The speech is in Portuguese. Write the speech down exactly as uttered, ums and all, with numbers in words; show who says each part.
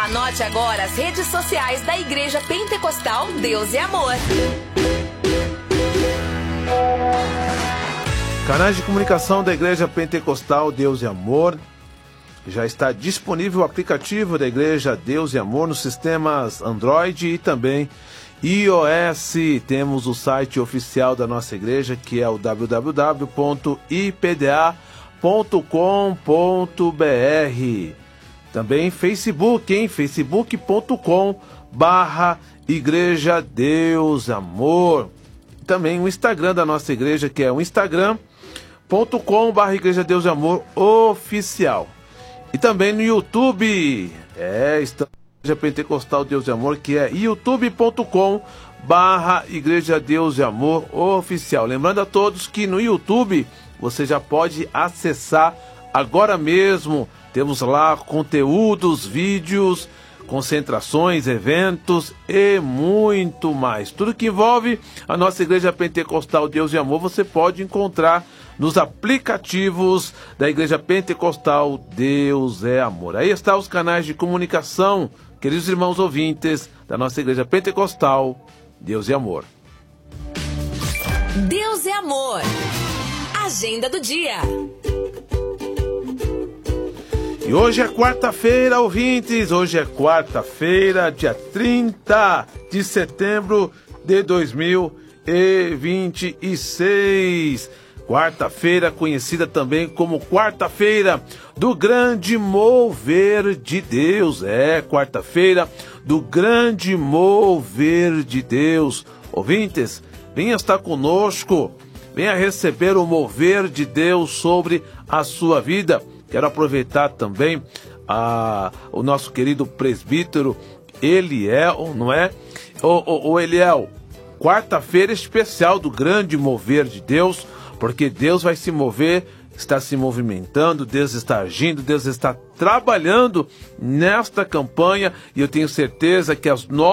Speaker 1: Anote agora as redes sociais da Igreja Pentecostal Deus é Amor.
Speaker 2: Canais de comunicação da Igreja Pentecostal Deus e Amor. Já está disponível o aplicativo da Igreja Deus e Amor nos sistemas Android e também iOS. Temos o site oficial da nossa igreja, que é o w w w ponto i p d a ponto com ponto b r. Também Facebook, em facebook ponto com barra Igreja Deus Amor. Também o Instagram da nossa igreja, que é o instagram ponto com barra Igreja Deus Amor Oficial. E também no YouTube, é, estamos na Igreja Pentecostal Deus e Amor, que é youtube ponto com barra Igreja Deus e Amor Oficial. Lembrando a todos que no YouTube você já pode acessar agora mesmo. Temos lá conteúdos, vídeos, concentrações, eventos e muito mais. Tudo que envolve a nossa Igreja Pentecostal Deus e Amor você pode encontrar nos aplicativos da Igreja Pentecostal Deus é Amor. Aí estão os canais de comunicação, queridos irmãos ouvintes da nossa Igreja Pentecostal Deus é Amor.
Speaker 1: Deus é Amor. Agenda do dia.
Speaker 2: E hoje é quarta-feira, ouvintes. Hoje é quarta-feira, dia trinta de setembro de dois mil e vinte e seis. Quarta-feira, conhecida também como quarta-feira do grande mover de Deus. É, quarta-feira do grande mover de Deus. Ouvintes, venha estar conosco. Venha receber o mover de Deus sobre a sua vida. Quero aproveitar também a, o nosso querido presbítero Eliel, não é? O, o, o Eliel, quarta-feira especial do grande mover de Deus, porque Deus vai se mover, está se movimentando, Deus está agindo, Deus está trabalhando nesta campanha, e eu tenho certeza que as